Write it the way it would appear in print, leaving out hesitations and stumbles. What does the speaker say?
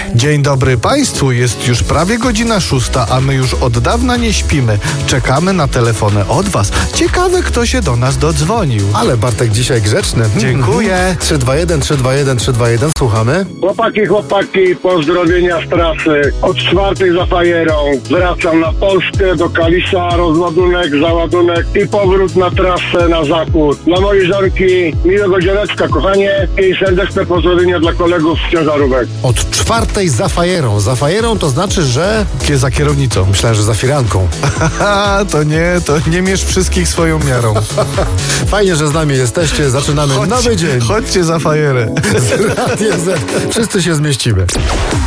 Dzień dobry Państwu, jest już prawie godzina 6, a my już od dawna nie śpimy. Czekamy na telefony od Was. Ciekawe, kto się do nas dodzwonił. Ale Bartek dzisiaj grzeczny. Dziękuję. 321, 321, 321, słuchamy. Chłopaki, pozdrowienia z trasy. Od 4 za fajerą. Wracam na Polskę, do Kalisza, rozładunek, załadunek i powrót na trasę na zachód. Dla mojej żonki miłego dzioneczka, kochanie, i serdeczne pozdrowienia dla kolegów z ciężarówek. Od 4 za fajerą. Za fajerą to znaczy, że... Kie za kierownicą. Myślałem, że za firanką. Haha, to nie mierz wszystkich swoją miarą. Fajnie, że z nami jesteście. Zaczynamy nowy dzień. Chodźcie za fajerę. Z Radiem Z. Wszyscy się zmieścimy.